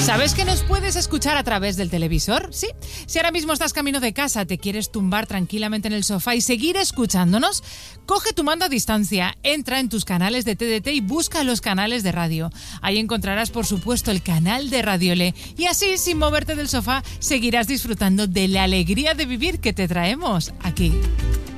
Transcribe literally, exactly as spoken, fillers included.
¿Sabes que nos puedes escuchar a través del televisor? Sí. Si ahora mismo estás camino de casa, te quieres tumbar tranquilamente en el sofá y seguir escuchándonos, coge tu mando a distancia, entra en tus canales de T D T y busca los canales de radio. Ahí encontrarás, por supuesto, el canal de Radiole. Y así, sin moverte del sofá, seguirás disfrutando de la alegría de vivir que te traemos aquí.